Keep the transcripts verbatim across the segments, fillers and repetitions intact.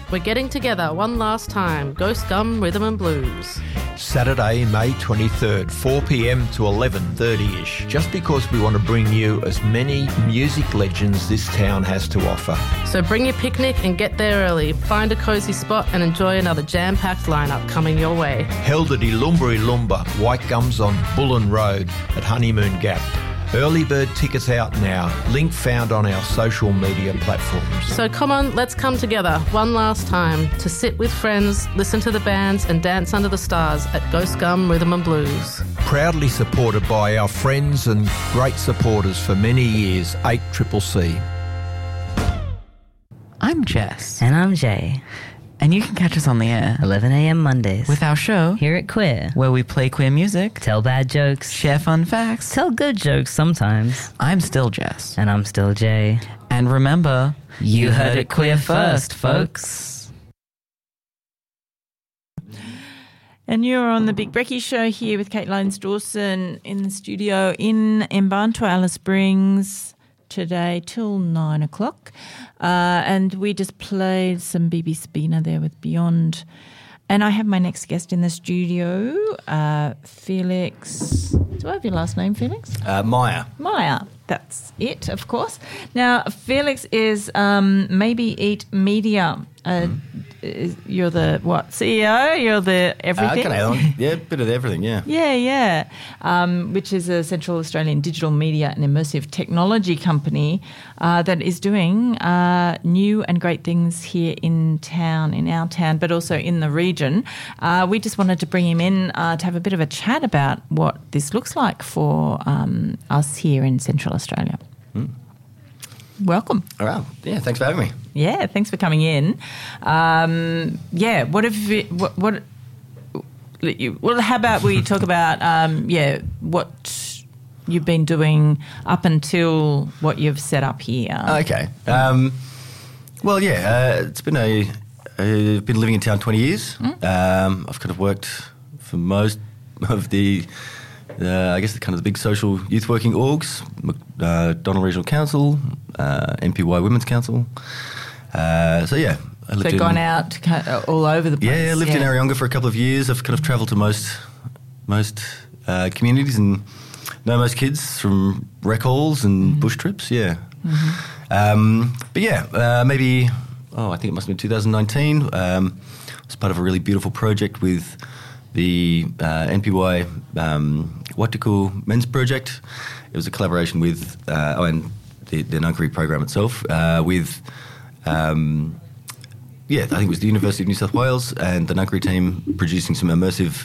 We're getting together one last time. Ghost Gum Rhythm and Blues. Saturday, May twenty-third, four p.m. to eleven thirty-ish, just because we want to bring you as many music legends this town has to offer. So bring your picnic and get there early. Find a cosy spot and enjoy another jam-packed lineup coming your way. Held at Ilumbri Lumba, White Gums on Bullen Road at Honeymoon Gap. Early bird tickets out now. Link found on our social media platforms. So come on, let's come together one last time to sit with friends, listen to the bands and dance under the stars at Ghost Gum Rhythm and Blues. Proudly supported by our friends and great supporters for many years, eight C C C. I'm Jess. And I'm Jay. And you can catch us on the air eleven a.m. Mondays with our show here at Queer, where we play queer music, tell bad jokes, share fun facts, tell good jokes sometimes. I'm still Jess. And I'm still Jay. And remember, you, you heard it queer first, folks. And you're on the Big Brekkie Show here with Kate Lyons-Dawson in the studio in Mbantua, Alice Springs, today till nine o'clock. Uh, and we just played some B B Spina there with Beyond. And I have my next guest in the studio, uh, Felix. Do I have your last name, Felix? Uh, Maya. Maya. That's it, of course. Now, Felix is um, Maybe Eat Media. Uh, mm. You're the, what, C E O? You're the everything? Uh, okay, yeah, a bit of everything, yeah. Yeah, yeah, um, which is a Central Australian digital media and immersive technology company uh, that is doing uh, new and great things here in town, in our town, but also in the region. Uh, we just wanted to bring him in uh, to have a bit of a chat about what this looks like for um, us here in Central Australia. Mm. Welcome. All right. Yeah, thanks for having me. Yeah, thanks for coming in. Um, yeah, what have you, what, what, well, how about we talk about, um, yeah, what you've been doing up until what you've set up here? Okay. Um, well, yeah, uh, it's been a, I've been living in town twenty years. Mm. Um, I've kind of worked for most of the, Uh, I guess the kind of the big social youth working orgs, uh, Donald Regional Council, uh, M P Y Women's Council. Uh, so yeah, I lived so in, gone out all over the place. Yeah, I lived yeah. in Arayonga for a couple of years. I've kind of travelled to most most uh, communities and know most kids from rec halls and mm-hmm. bush trips. Yeah, mm-hmm. um, but yeah, uh, maybe oh, I think it must have been two thousand nineteen. Um, I was part of a really beautiful project with the uh, N P Y um, Watiku Men's Project. It was a collaboration with, uh, oh, and the, the Nungari program itself, uh, with, um, yeah, I think it was the University of New South Wales and the Nungari team producing some immersive,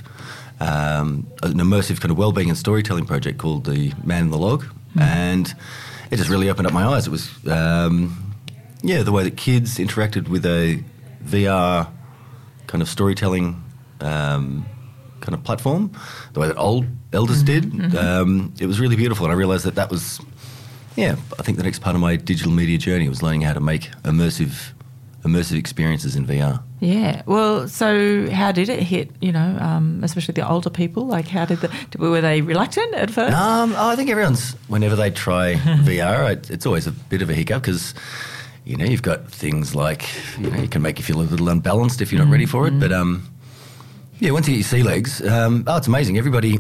um, an immersive kind of wellbeing and storytelling project called the Man in the Log. Mm-hmm. And it just really opened up my eyes. It was, um, yeah, the way that kids interacted with a V R kind of storytelling um, kind of platform, the way that old elders mm-hmm, did. Mm-hmm. Um, it was really beautiful, and I realised that that was, yeah, I think the next part of my digital media journey was learning how to make immersive immersive experiences in V R. Yeah. Well, so how did it hit, you know, um, especially the older people? Like how did the, were they reluctant at first? Um, oh, I think everyone's, whenever they try V R, it, it's always a bit of a hiccup because, you know, you've got things like, you know, it can make you feel a little unbalanced if you're not mm-hmm. ready for it, but um. Yeah, once you get your sea legs, um, oh, it's amazing. Everybody,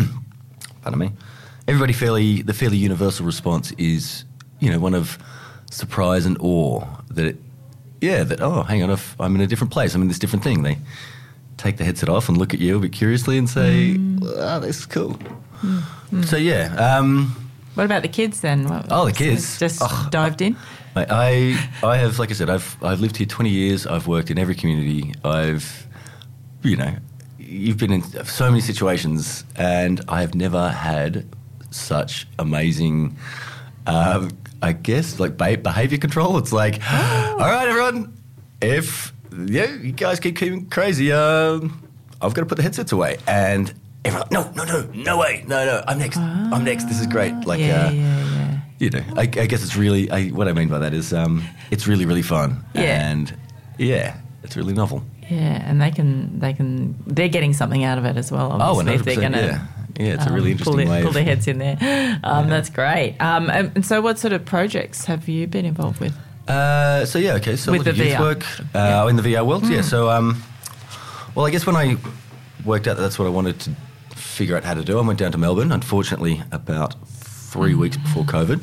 pardon me, everybody fairly, the fairly universal response is, you know, one of surprise and awe that, it, yeah, that, oh, hang on, if I'm in a different place, I'm in this different thing. They take the headset off and look at you a bit curiously and say, mm. oh, this is cool. Mm. So, yeah. Um, what about the kids then? What, oh, the kids. Just oh, dived in? I, I, I have, like I said, I've, I've lived here twenty years. I've worked in every community. I've, you know, you've been in so many situations, and I have never had such amazing, um, I guess, like ba- behaviour control. It's like, oh. all right, everyone, if yeah, you guys keep keeping crazy, um, I've got to put the headsets away. And everyone, no, no, no, no way, no, no, I'm next, oh. I'm next. This is great. Like, yeah, uh, yeah, yeah. You know, I, I guess it's really, I, what I mean by that is, um, it's really, really fun. Yeah. And yeah, it's really novel. Yeah, and they can, they can, they're getting something out of it as well, obviously. Oh, one hundred percent, they're gonna, yeah. Yeah, it's um, a really interesting pull their, way pull of... their heads in there. Um, yeah. That's great. Um, and, and so what sort of projects have you been involved with? Uh, so yeah, okay. So With a lot of the youth V R. work uh, in the V R world. Yeah. So um, well, I guess when I worked out that that's what I wanted to figure out how to do, I went down to Melbourne. Unfortunately, about three weeks before COVID.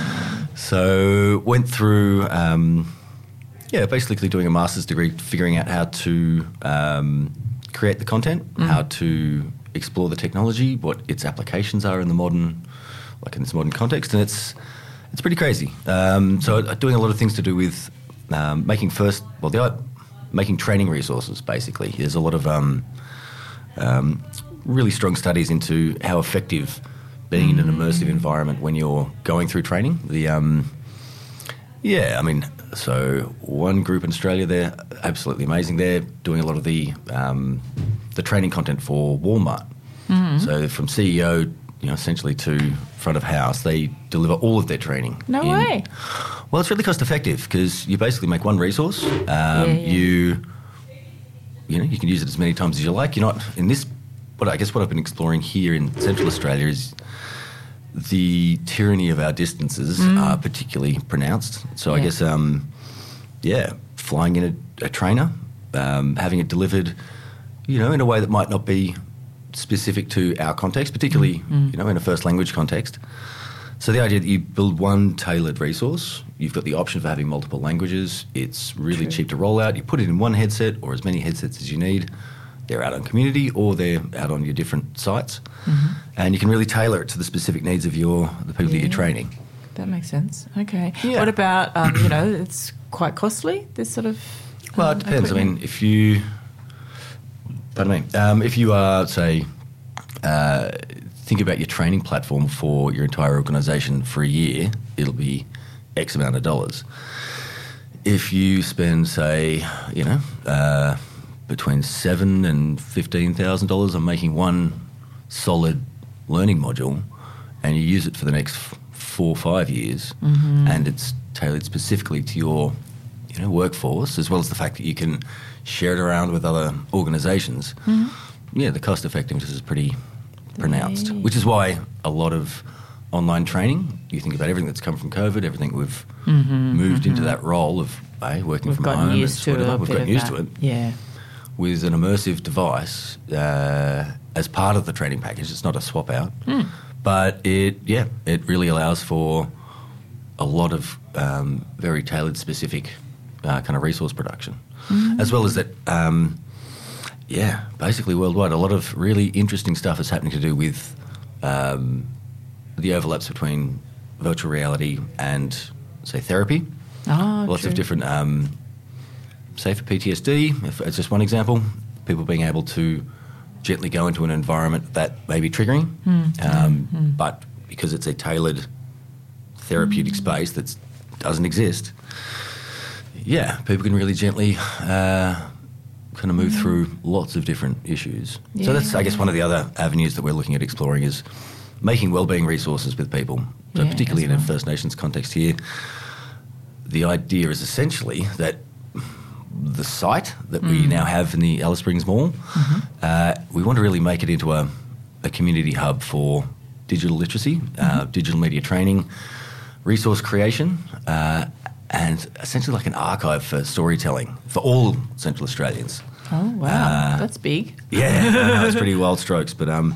So went through, um, yeah, basically doing a master's degree, figuring out how to um, create the content, how to explore the technology, what its applications are in the modern, like in this modern context, and it's it's pretty crazy. Um, so uh, doing a lot of things to do with um, making first, well, the making training resources. Basically, there's a lot of um, um, really strong studies into how effective being in an immersive environment when you're going through training. The um, yeah, I mean, so one group in Australia, they're absolutely amazing. They're doing a lot of the um, the training content for Walmart. So from C E O, you know, essentially to front of house, they deliver all of their training. No in- way. Well, it's really cost effective because you basically make one resource. Um, yeah. You, you know, you can use it as many times as you like. You're not in this. What I guess what I've been exploring here in Central Australia is the tyranny of our distances are particularly pronounced. So I Yeah. guess, um, yeah, flying in a, a trainer, um, having it delivered, you know, in a way that might not be specific to our context, particularly, you know, in a first language context. So the idea that you build one tailored resource, you've got the option for having multiple languages. It's really cheap to roll out. You put it in one headset or as many headsets as you need. They're out on Community or they're out on your different sites. And you can really tailor it to the specific needs of your the people that you're training. That makes sense. Okay. Yeah. What about, um, you know, it's quite costly, this sort of. Well, um, it depends. I equipment? mean, if you, pardon me, um, if you are, say, uh, think about your training platform for your entire organisation for a year, it'll be X amount of dollars. If you spend, say, you know, uh, between seven and fifteen thousand dollars on making one solid learning module, and you use it for the next f- four or five years, and it's tailored specifically to your, you know, workforce, as well as the fact that you can share it around with other organisations. Yeah, the cost effectiveness is pretty pronounced, which is why a lot of online training, you think about everything that's come from COVID, everything we've moved into that role of eh, working We've from gotten home, used and to whatever, a we've bit gotten of used that. to it Yeah. with an immersive device uh, as part of the training package. It's not a swap out, but it yeah it really allows for a lot of um, very tailored, specific uh, kind of resource production, as well as that. Um, yeah, basically worldwide, a lot of really interesting stuff is happening to do with um, the overlaps between virtual reality and, say, therapy. Oh, Lots true. of different, um, say, for P T S D, if it's just one example, people being able to gently go into an environment that may be triggering, um, but because it's a tailored therapeutic space that doesn't exist, yeah, people can really gently uh, kind of move through lots of different issues. So that's, I guess, one of the other avenues that we're looking at exploring is making wellbeing resources with people. So Yeah, particularly as in a well. First Nations context here, the idea is essentially that the site that we now have in the Alice Springs Mall, uh, we want to really make it into a, a community hub for digital literacy, uh, digital media training, resource creation, uh, and essentially like an archive for storytelling for all Central Australians. Oh, wow. Uh, That's big. Yeah, I know, it's pretty wild strokes, but um,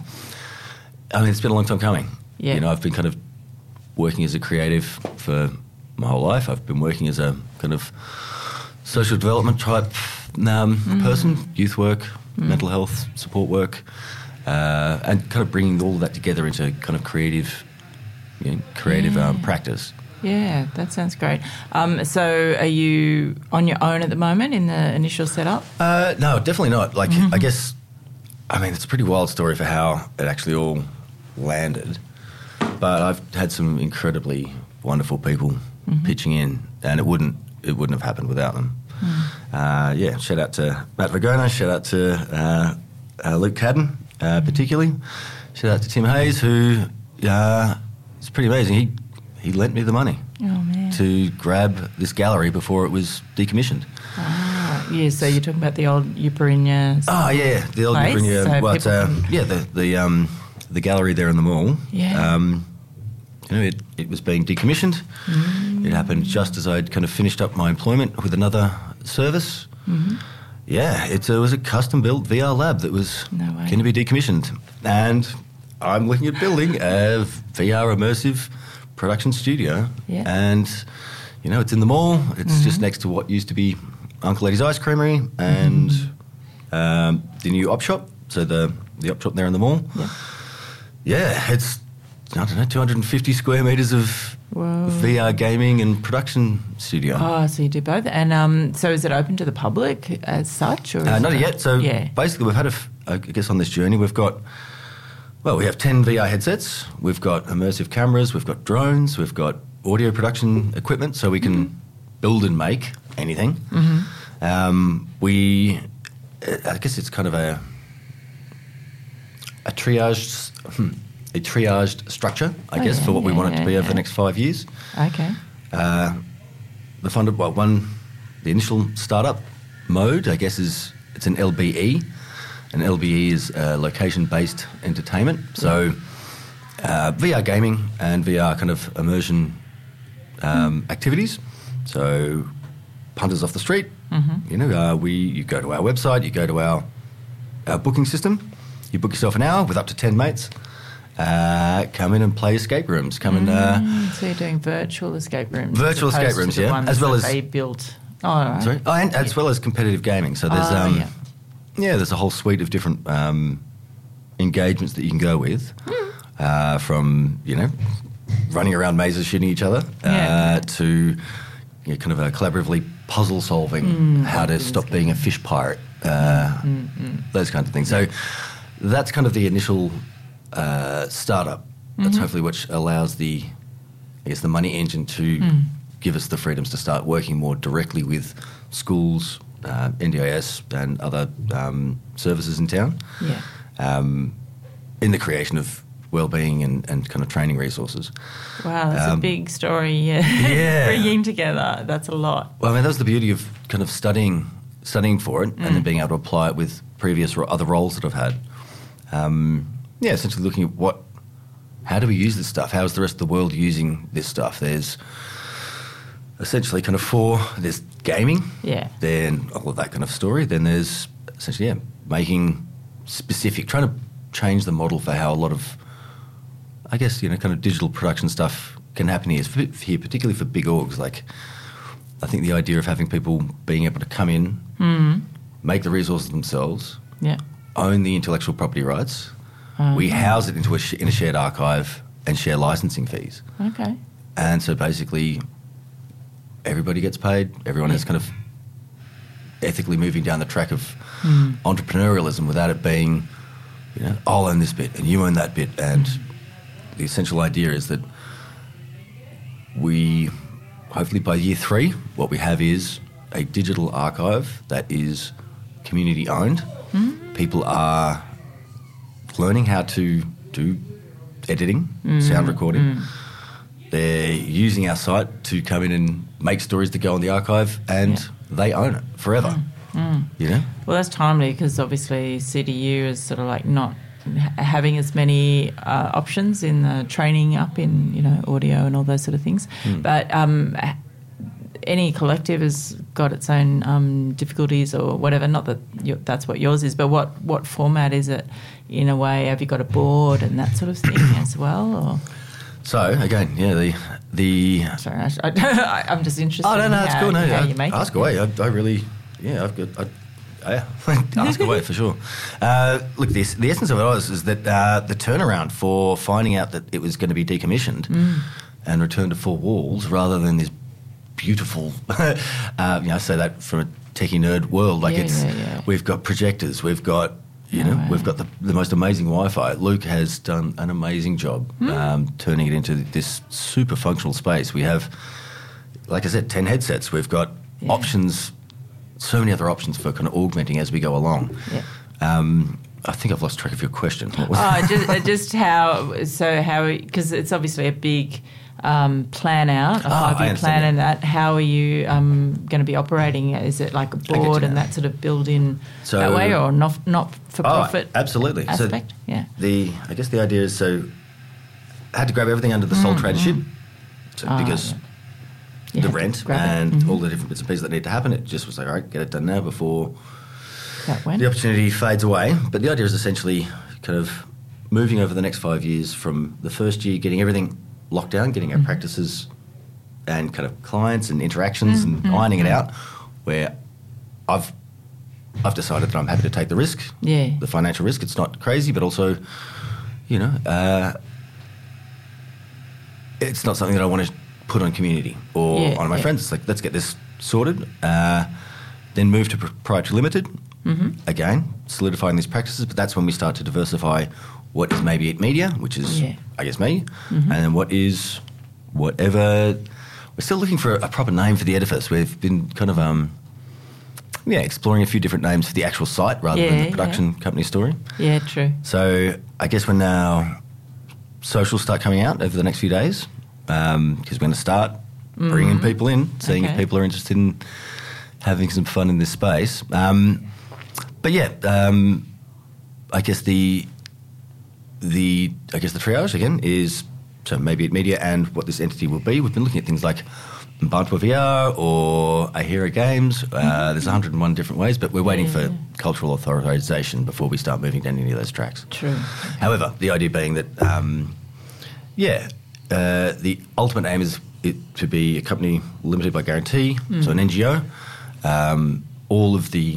I mean, it's been a long time coming. Yeah. You know, I've been kind of working as a creative for my whole life. I've been working as a kind of social development type um, person, youth work, mental health support work, uh, and kind of bringing all of that together into kind of creative, you know, creative um, practice. Yeah, that sounds great. Um, so are you on your own at the moment in the initial setup? Uh, no, definitely not. Like, I guess, I mean, it's a pretty wild story for how it actually all landed. But I've had some incredibly wonderful people pitching in, and it wouldn't it wouldn't have happened without them. Uh, yeah, shout out to Matt Vergona, shout out to uh, uh, Luke Cadden, uh, particularly. Shout out to Tim Hayes, who uh, is pretty amazing. He he lent me the money Oh, man. to grab this gallery before it was decommissioned. Ah, yeah, so you're talking about the old Uparinya. Oh yeah, the old Place, Uparinya- so well, it's, people uh, can- yeah, the the um, the gallery there in the mall. Yeah. Um, you know, it, it was being decommissioned. Mm. It happened just as I'd kind of finished up my employment with another service. Mm-hmm. Yeah, it's, it was a custom-built V R lab that was no way. going to be decommissioned. And I'm looking at building a V R immersive production studio. Yeah. And, you know, it's in the mall. It's mm-hmm. just next to what used to be Uncle Eddie's Ice Creamery and mm-hmm. um, the new op shop. So the, the op shop there in the mall. Yeah. Yeah, it's, I don't know, two hundred fifty square metres of Whoa. V R gaming and production studio. Oh, so you do both. And um, so is it open to the public as such? Or Uh, is not it, yet. So yeah. basically we've had, a f- I guess on this journey, we've got, well, we have ten V R headsets, we've got immersive cameras, we've got drones, we've got audio production equipment, so we can mm-hmm. build and make anything. Mm-hmm. Um, we, I guess it's kind of a, a triaged, a triaged structure, I oh, guess, yeah, for what we yeah, want it to yeah, be over yeah. the next five years. Okay. Uh, the funded, well, one, the initial startup mode, I guess, is it's an L B E. An L B E is uh, location-based entertainment. So uh, V R gaming and V R kind of immersion um, mm. activities. So punters off the street, mm-hmm. you know, uh, we you go to our website, you go to our, our booking system, you book yourself an hour with up to ten mates. Uh, come in and play escape rooms. Come and uh, mm, so you're doing virtual escape rooms. Virtual as opposed escape rooms, to the yeah, ones as well that as they built. Oh, all right. Sorry, oh, and yeah. as well as competitive gaming. So there's oh, um, yeah. yeah, there's a whole suite of different um, engagements that you can go with, mm. uh, from you know running around mazes shooting each other uh, yeah. to you know, kind of a collaboratively puzzle solving, mm, how to stop being a fish pirate, uh, mm, mm. those kinds of things. So that's kind of the initial uh, startup. That's mm-hmm. hopefully which allows the, I guess, the money engine to mm. give us the freedoms to start working more directly with schools, uh, N D I S and other um, services in town, yeah. um, in the creation of wellbeing and, and kind of training resources. Wow, that's um, a big story, yeah. Yeah. Bringing together, that's a lot. Well, I mean, that was the beauty of kind of studying studying for it mm. and then being able to apply it with previous or other roles that I've had. Um, yeah, essentially looking at what, how do we use this stuff? How is the rest of the world using this stuff? There's essentially kind of four, there's gaming, yeah, then all of that kind of story. Then there's essentially, yeah, making specific, trying to change the model for how a lot of, I guess, you know, kind of digital production stuff can happen here, here particularly for big orgs. Like, I think the idea of having people being able to come in, mm. make the resources themselves, yeah, own the intellectual property rights, um, we house it into a sh- in a shared archive and share licensing fees. Okay. And so basically everybody gets paid, everyone yeah. is kind of ethically moving down the track of mm. entrepreneurialism without it being, you know, I'll own this bit and you own that bit. And the essential idea is that we, hopefully by year three, what we have is a digital archive that is community owned. Mm. People are learning how to do editing, mm. sound recording. Mm. They're using our site to come in and make stories that go on the archive, and yeah. they own it forever. Mm. Mm. You know? Well, that's timely because obviously C D U is sort of like not having as many uh, options in the training up in, you know, audio and all those sort of things. Mm. But um, any collective has got its own um, difficulties or whatever. Not that you, that's what yours is, but what, what format is it in a way? Have you got a board and that sort of thing as well? Or? So, again, yeah, the... the Sorry, I, I, I'm just interested oh, no, no, in it's how, cool. No, how I, you make ask it. away. I, I really... Yeah, I've got... I, Yeah, ask away for sure. Uh, look, this, the essence of it was is that uh, the turnaround for finding out that it was going to be decommissioned mm. and returned to four walls rather than this beautiful, uh, you know, I say that from a techie nerd world. Like yeah, it's, yeah, yeah. we've got projectors, we've got, you know, oh, wow. we've got the, the most amazing Wi-Fi. Luke has done an amazing job mm. um, turning it into this super functional space. We have, like I said, ten headsets. We've got yeah. options. So many other options for kind of augmenting as we go along. Yeah. Um, I think I've lost track of your question. What was oh, just, just how, so how, because it's obviously a big um, plan out, a oh, five-year plan, and that, how are you um, going to be operating? Is it like a board and that sort of build in so, that way, or not, not for profit? Oh, absolutely. Aspect? So yeah. The, I guess the idea is so had to grab everything under the sole tradership, so Ah, because yeah. You the had to rent grab it. and Mhm. all the different bits and pieces that need to happen. It just was like, all right, get it done now before That went. the opportunity fades away. But the idea is essentially kind of moving over the next five years from the first year, getting everything locked down, getting our Mm-hmm. practices and kind of clients and interactions Mm-hmm. and ironing it out, where I've I've decided that I'm happy to take the risk, Yeah. the financial risk. It's not crazy, but also, you know, uh, it's not something that I want to put on community or Yeah, on my yeah. friends. It's like, let's get this sorted. Uh, then move to proprietary limited. Mm-hmm. Again, solidifying these practices, but that's when we start to diversify what is maybe Eat Media, which is, Yeah. I guess, me, and then what is whatever. We're still looking for a proper name for the edifice. We've been kind of, um, yeah, exploring a few different names for the actual site rather than Yeah, the production company story. Yeah, true. So I guess when now socials start coming out over the next few days, because we're going to start bringing people in, seeing if Okay. people are interested in having some fun in this space. Um, but yeah, um, I guess the the I guess the triage again is so maybe at media and what this entity will be. We've been looking at things like Bantua V R or Ahira Games. Uh, there's one hundred and one different ways, but we're waiting Yeah. for cultural authorization before we start moving down any of those tracks. True. However, the idea being that, um, yeah, uh, the ultimate aim is it to be a company limited by guarantee, so an N G O. Um, all of the,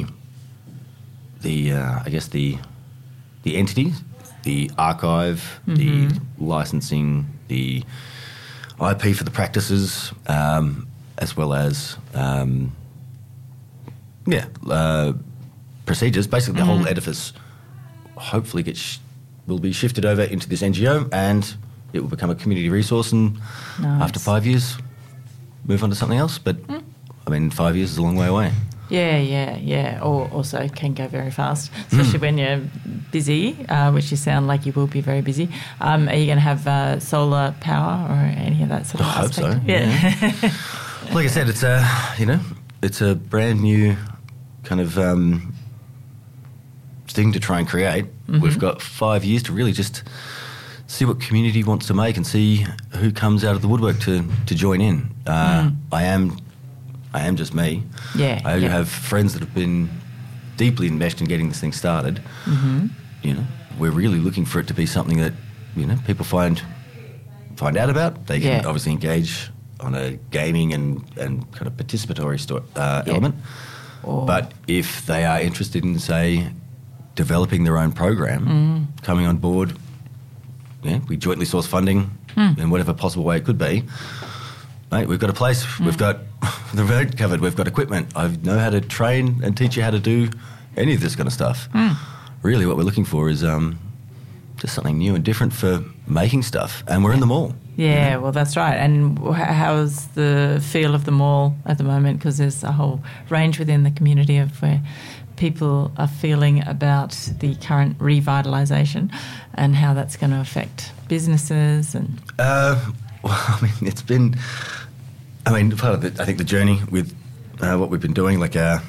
the uh, I guess the, the entities, the archive, the licensing, the I P for the practices, um, as well as um, yeah, uh, procedures. Basically, the whole edifice hopefully gets sh- will be shifted over into this N G O, and it will become a community resource. And Nice. after five years, move on to something else. But I mean, five years is a long way away. Yeah, yeah, yeah. Or also can go very fast, especially when you're busy, uh, which you sound like you will be very busy. Um, are you going to have uh, solar power or any of that sort of I hope so, aspect? Yeah. Like I said, it's a you know, it's a brand new kind of um, thing to try and create. We've got five years to really just see what community wants to make and see who comes out of the woodwork to to join in. Uh, I am. I am just me. Yeah, I yeah. have friends that have been deeply enmeshed in getting this thing started. Mm-hmm. You know, we're really looking for it to be something that, you know, people find find out about. They can Yeah. obviously engage on a gaming and, and kind of participatory sto- uh, Yeah. element. Or- But if they are interested in, say, developing their own program, Mm. coming on board, yeah, we jointly source funding Hmm. in whatever possible way it could be. Mate, we've got a place, Hmm. we've got the road covered, we've got equipment. I know how to train and teach you how to do any of this kind of stuff. Hmm. Really, what we're looking for is um, just something new and different for making stuff, and we're in the mall. Yeah, well, that's right. And wh- how's the feel of the mall at the moment? Because there's a whole range within the community of where people are feeling about the current revitalisation and how that's going to affect businesses and Uh, well, I mean, it's been. I mean, part of the, I think the journey with uh, what we've been doing, like, uh,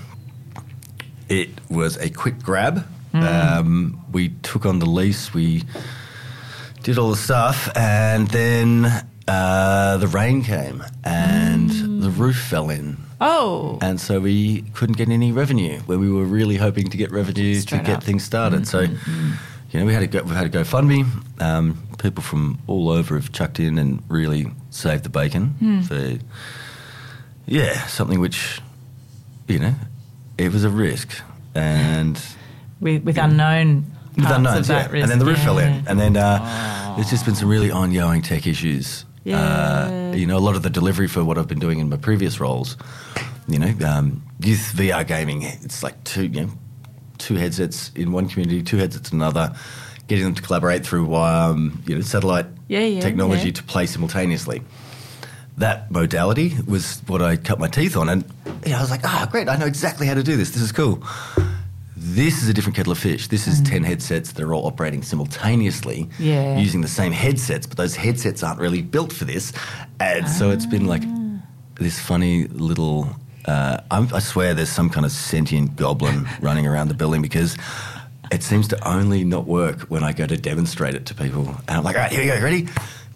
it was a quick grab. Um, we took on the lease, we did all the stuff, and then uh, the rain came and the roof fell in. oh, And so we couldn't get any revenue where we were really hoping to get revenue Straight to get up. things started. So, you know, we had to go, we've had to GoFundMe. Um, people from all over have chucked in and really saved the bacon for, yeah, something which, you know, it was a risk. And with, with unknown with parts unknowns, of that yeah. risk. And then the roof yeah. fell in. And then uh, there's just been some really ongoing tech issues. Yeah. Uh, you know, a lot of the delivery for what I've been doing in my previous roles, you know, um, youth V R gaming, it's like two, you know, two headsets in one community, two headsets in another, getting them to collaborate through, um, you know, satellite Yeah, yeah, technology yeah. to play simultaneously. That modality was what I cut my teeth on, and you know, I was like, ah, oh, great, I know exactly how to do this. This is cool. This is a different kettle of fish. This is ten headsets that are all operating simultaneously Mm. Yeah. using the same headsets, but those headsets aren't really built for this. And so it's been like this funny little... Uh, I'm, I swear there's some kind of sentient goblin running around the building because it seems to only not work when I go to demonstrate it to people. And I'm like, all right, here we go, ready?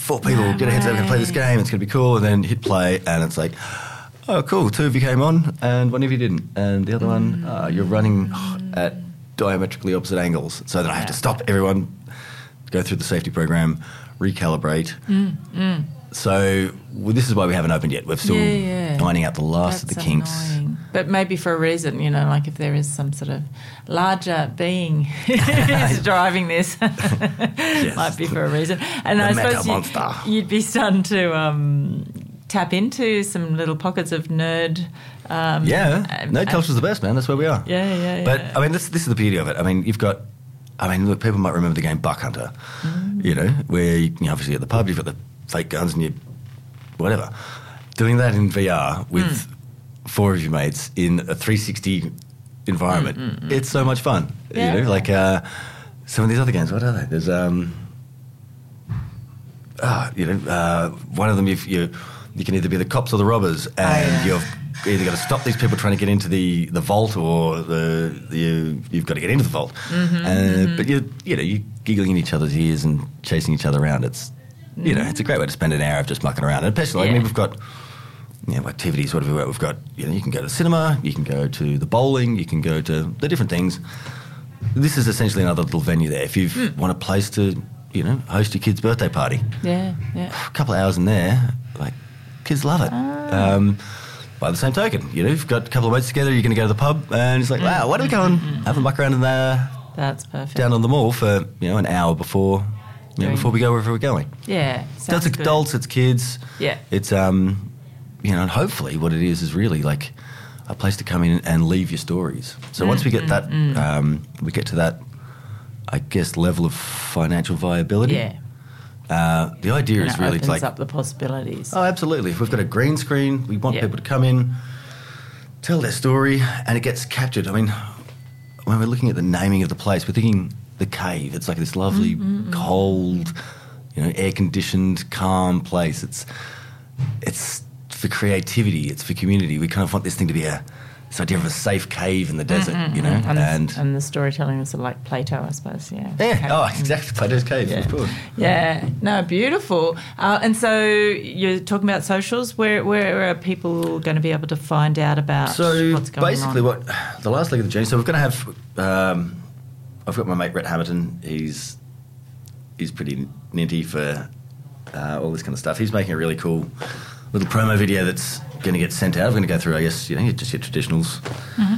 four people No get a heads up, we're going to play this way. game, it's going to be cool, and then hit play, and it's like, oh, cool, two of you came on, and one of you didn't, and the other one, uh, you're running at diametrically opposite angles, so then I have to stop everyone, go through the safety program, recalibrate. Mm, mm. So well, this is why we haven't opened yet. We're still Yeah, yeah. ironing out the last of That's the kinks. annoying. But maybe for a reason, you know, like if there is some sort of larger being who's driving this, might be for a reason. And The I mega suppose monster. you'd, you'd be starting to um, tap into some little pockets of nerd. Um, Yeah, and- nerd and- culture's the best, man. That's where we are. Yeah, yeah, yeah. But I mean, this this is the beauty of it. I mean, you've got. I mean, look, people might remember the game Buck Hunter. Mm. You know, where you, you know, obviously at the pub you've got the fake guns and you, whatever. Doing that in V R with Mm. four of your mates in a three sixty environment, Mm, mm, mm. it's so much fun. Yeah. You know, like uh, some of these other games. What are they? There's um, uh, you know, uh, one of them you you you can either be the cops or the robbers, and yeah. you've either got to stop these people trying to get into the, the vault, or the, the you, you've got to get into the vault. Mm-hmm, uh, mm-hmm. But you you know you're giggling in each other's ears and chasing each other around. It's you know it's a great way to spend an hour of just mucking around. And especially, I mean, Yeah. we've got you know activities. What have we got? We've got you know you can go to the cinema, you can go to the bowling, you can go to the different things. This is essentially another little venue there. If you Mm. want a place to you know host your kid's birthday party, Yeah, yeah. a couple of hours in there, like kids love it. Ah. Um, by the same token, you know, you've got a couple of mates together, you're going to go to the pub, and it's like, Mm. wow, why don't we go and have a muck around in there, That's perfect. down on the mall for you know an hour before, you know, Doing- before we go wherever we're going. Yeah. So sounds it's good. adults, it's kids, Yeah. it's um, you know, and hopefully what it is is really like a place to come in and leave your stories. So Mm, once we get mm, that, mm. um, we get to that, I guess, level of financial viability. Yeah. Uh, the idea And is it really opens to like up the possibilities. Oh, absolutely. If we've got a green screen, we want Yeah. people to come in, tell their story, and it gets captured. I mean, when we're looking at the naming of the place, we're thinking the cave. It's like this lovely, Mm-hmm, cold, you know, air-conditioned, calm place. It's it's for creativity. It's for community. We kind of want this thing to be a this idea of a safe cave in the desert, you know, and, and. and the storytelling is sort of like Plato, I suppose. Yeah. yeah, Okay. oh, exactly. Plato's Cave, Yeah. of course. Yeah, no, beautiful. Uh, and so you're talking about socials. Where where are people going to be able to find out about So what's going basically, on? what the last leg of the journey. So we're going to have. Um, I've got my mate Rhett Hamilton. He's he's pretty ninty for uh, all this kind of stuff. He's making a really cool little promo video that's going to get sent out. I'm going to go through, I guess, you know, just your traditionals, Mm-hmm.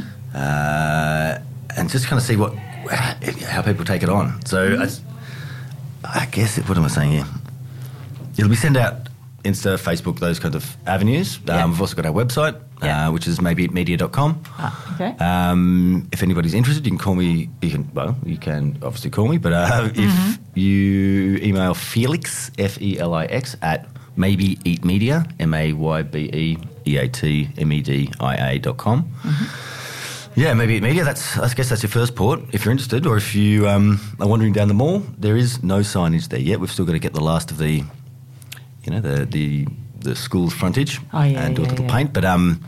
uh, and just kind of see what how people take it on. So Mm-hmm. I, I guess it, what am I saying here? It'll be sent out Insta, Facebook, those kinds of avenues. Yeah. Um, we've also got our website, Yeah. uh, which is maybe media dot com. Ah, okay. Um, if anybody's interested, you can call me. You can well, you can obviously call me, but uh, if Mm-hmm. you email Felix F E L I X at maybe eat media M A Y B E E A T M E D I A dot com. Mm-hmm. Yeah, maybe eat media. That's I guess that's your first port if you're interested, or if you um, are wandering down the mall. There is no signage there yet. We've still got to get the last of the, you know, the the the school's frontage Oh, yeah, and do a yeah, little yeah. paint. But um,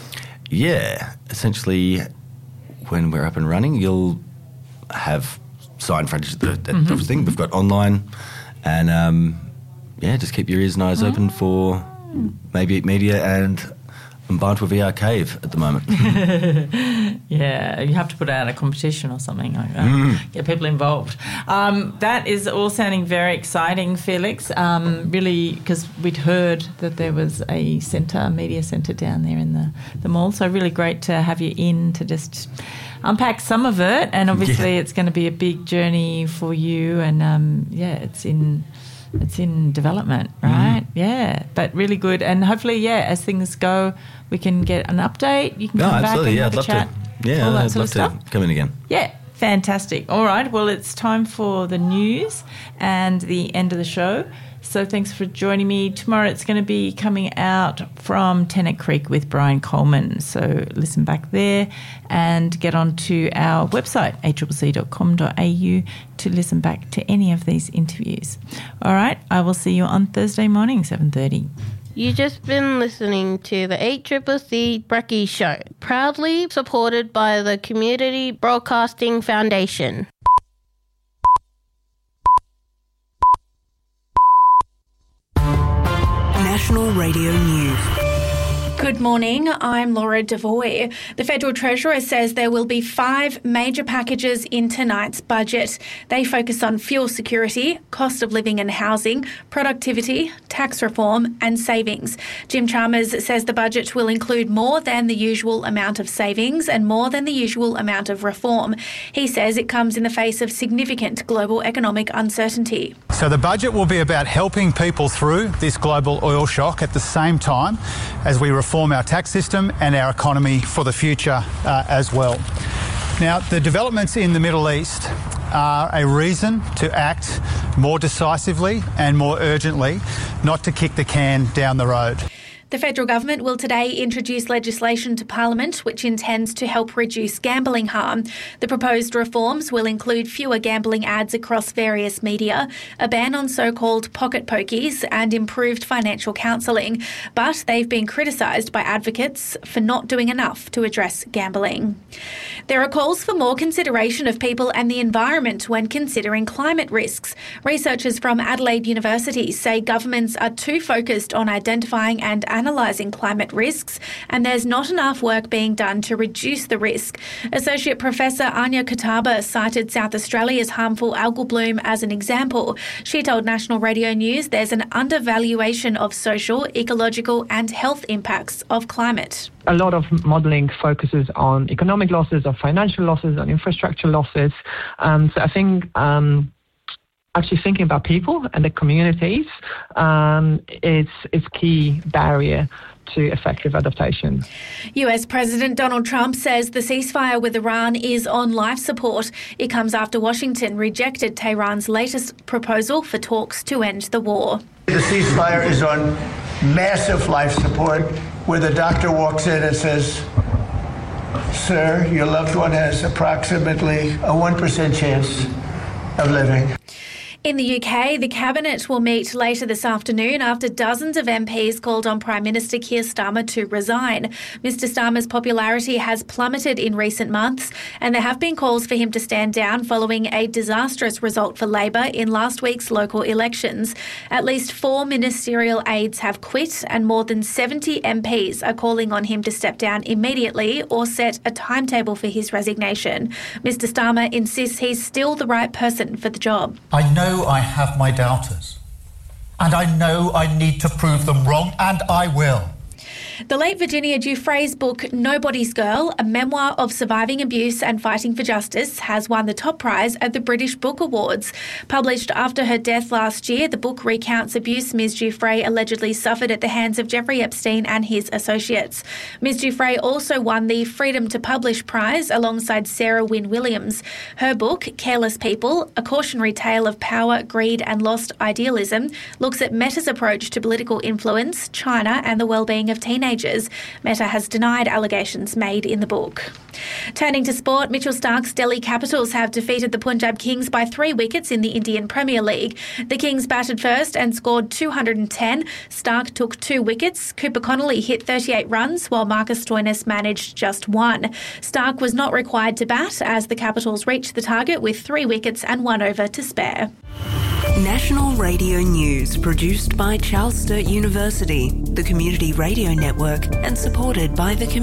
yeah, essentially, when we're up and running, you'll have sign frontage. That, that Mm-hmm. thing. We've got online, and um, yeah, just keep your ears and eyes open for maybe Eat Media and Mbantu V R Cave at the moment. Yeah, you have to put out a competition or something like that. Mm. Get people involved. Um, that is all sounding very exciting, Felix. Um, really, because we'd heard that there was a centre, media centre down there in the, the mall. So really great to have you in to just unpack some of it. And obviously, Yeah. it's going to be a big journey for you. And um, yeah, it's in. It's in development, right? Yeah, but really good. And hopefully, yeah, as things go, we can get an update. You can No, come back absolutely. and Yeah, have I'd a love chat. to. Yeah, all that I'd sort love of stuff. to come in again. Yeah, fantastic. All right, well, it's time for the news and the end of the show. So thanks for joining me. Tomorrow it's going to be coming out from Tennant Creek with Brian Coleman. So listen back there and get onto our website, a c c c dot com dot a u, to listen back to any of these interviews. All right, I will see you on Thursday morning, seven thirty. You've just been listening to the A C C C Brekkie Show, proudly supported by the Community Broadcasting Foundation. National Radio News. Good morning, I'm Laura Devoy. The Federal Treasurer says there will be five major packages in tonight's budget. They focus on fuel security, cost of living and housing, productivity, tax reform and savings. Jim Chalmers says the budget will include more than the usual amount of savings and more than the usual amount of reform. He says it comes in the face of significant global economic uncertainty. So the budget will be about helping people through this global oil shock at the same time as we reform our tax system and our economy for the future uh, as well. Now, the developments in the Middle East are a reason to act more decisively and more urgently, not to kick the can down the road. The federal government will today introduce legislation to Parliament which intends to help reduce gambling harm. The proposed reforms will include fewer gambling ads across various media, a ban on so-called pocket pokies and improved financial counselling. But they've been criticised by advocates for not doing enough to address gambling. There are calls for more consideration of people and the environment when considering climate risks. Researchers from Adelaide University say governments are too focused on identifying and analysing climate risks, and there's not enough work being done to reduce the risk. Associate Professor Anya Kataba cited South Australia's harmful algal bloom as an example. She told National Radio News there's an undervaluation of social, ecological and health impacts of climate. A lot of modelling focuses on economic losses, on financial losses, on infrastructure losses. Um, so I think um, actually thinking about people and the communities um, is is key barrier to effective adaptation. U S President Donald Trump says the ceasefire with Iran is on life support. It comes after Washington rejected Tehran's latest proposal for talks to end the war. The ceasefire is on massive life support, where the doctor walks in and says, "Sir, your loved one has approximately a one percent chance of living." In the U K, the Cabinet will meet later this afternoon after dozens of M Ps called on Prime Minister Keir Starmer to resign. Mister Starmer's popularity has plummeted in recent months, and there have been calls for him to stand down following a disastrous result for Labor in last week's local elections. At least four ministerial aides have quit, and more than seventy M Ps are calling on him to step down immediately or set a timetable for his resignation. Mister Starmer insists he's still the right person for the job. I know I have my doubters, and I know I need to prove them wrong, and I will. The late Virginia Giuffre's book Nobody's Girl, a memoir of surviving abuse and fighting for justice, has won the top prize at the British Book Awards. Published after her death last year, the book recounts abuse Miz Giuffre allegedly suffered at the hands of Jeffrey Epstein and his associates. Miz Giuffre also won the Freedom to Publish prize alongside Sarah Wynne Williams. Her book, Careless People, a cautionary tale of power, greed and lost idealism, looks at Meta's approach to political influence, China and the well-being of teenagers. Meta has denied allegations made in the book. Turning to sport, Mitchell Starc's Delhi Capitals have defeated the Punjab Kings by three wickets in the Indian Premier League. The Kings batted first and scored two hundred ten. Starc took two wickets. Cooper Connolly hit thirty-eight runs, while Marcus Stoinis managed just one. Starc was not required to bat as the Capitals reached the target with three wickets and one over to spare. National Radio News, produced by Charles Sturt University, the Community Radio Network, and supported by the